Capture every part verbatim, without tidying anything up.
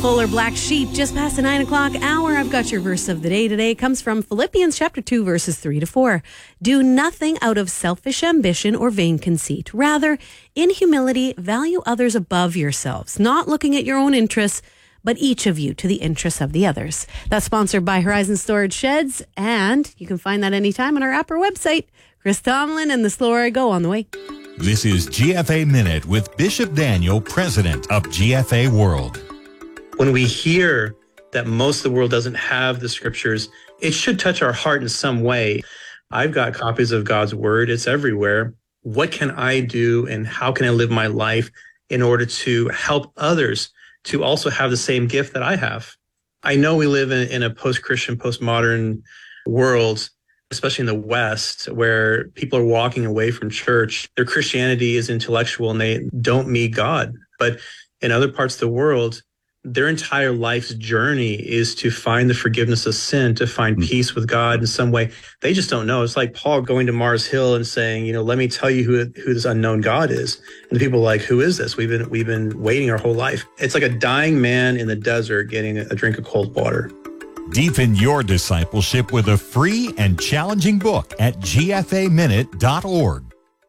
Polar Black Sheep, just past the nine o'clock hour. I've got your verse of the day today. It comes from Philippians chapter two, verses three to four. Do nothing out of selfish ambition or vain conceit. Rather, in humility, value others above yourselves, not looking at your own interests, but each of you to the interests of the others. That's sponsored by Horizon Storage Sheds, and you can find that anytime on our app or website. Chris Tomlin and the Slower I Go on the way. This is G F A Minute with Bishop Daniel, president of G F A World. When we hear that most of the world doesn't have the scriptures, it should touch our heart in some way. I've got copies of God's word. It's everywhere. What can I do and how can I live my life in order to help others to also have the same gift that I have? I know we live in, in a post-Christian, postmodern world, especially in the West, where people are walking away from church. Their Christianity is intellectual and they don't meet God. But in other parts of the world, their entire life's journey is to find the forgiveness of sin, to find peace with God in some way. They just don't know. It's like Paul going to Mars Hill and saying, you know, let me tell you who who this unknown God is. And the people are like, who is this? We've been we've been waiting our whole life. It's like a dying man in the desert getting a drink of cold water. Deepen your discipleship with a free and challenging book at G F A minute dot org.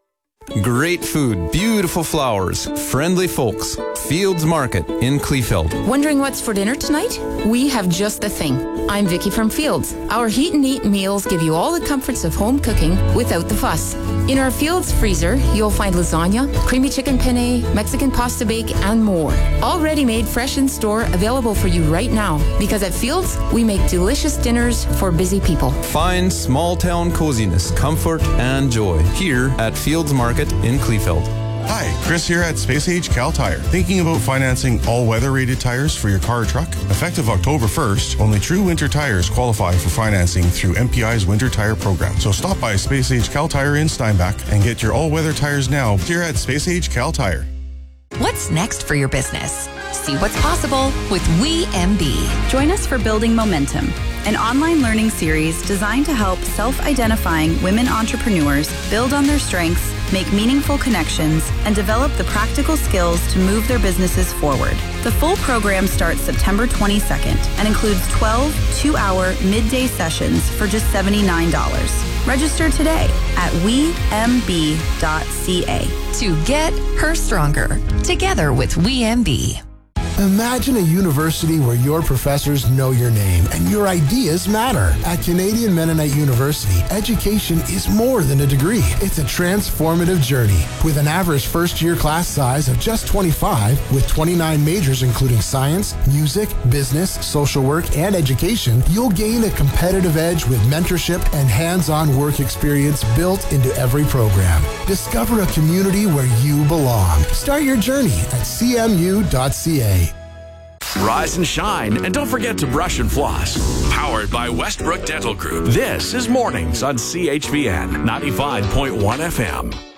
Great food, beautiful flowers, friendly folks. Fields Market in Kleefeld. Wondering what's for dinner tonight? We have just the thing. I'm Vicky from Fields. Our heat and eat meals give you all the comforts of home cooking without the fuss. In our Fields freezer, you'll find lasagna, creamy chicken penne, Mexican pasta bake, and more. All ready-made, fresh in store, available for you right now. Because at Fields, we make delicious dinners for busy people. Find small-town coziness, comfort, and joy here at Fields Market in Kleefeld. Hi, Chris here at Space Age Cal Tire. Thinking about financing all-weather rated tires for your car or truck? Effective October first, only true winter tires qualify for financing through M P I's Winter Tire Program. So stop by Space Age Cal Tire in Steinbach and get your all-weather tires now here at Space Age Cal Tire. What's next for your business? See what's possible with We M B. Join us for Building Momentum, an online learning series designed to help self-identifying women entrepreneurs build on their strengths, make meaningful connections, and develop the practical skills to move their businesses forward. The full program starts September twenty-second and includes twelve two-hour midday sessions for just seventy-nine dollars. Register today at we m b dot c a. To get her stronger, together with We M B. Imagine a university where your professors know your name and your ideas matter. At Canadian Mennonite University, education is more than a degree. It's a transformative journey. With an average first-year class size of just twenty-five, with twenty-nine majors including science, music, business, social work, and education, you'll gain a competitive edge with mentorship and hands-on work experience built into every program. Discover a community where you belong. Start your journey at c m u dot c a. Rise and shine, and don't forget to brush and floss. Powered by Westbrook Dental Group. This is Mornings on C H V N ninety-five point one F M.